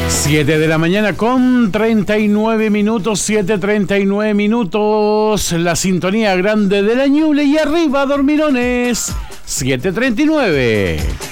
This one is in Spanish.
7 de la mañana con 39 minutos, 7:39 minutos, la sintonía grande de la Ñuble y arriba, dormilones, 7:39.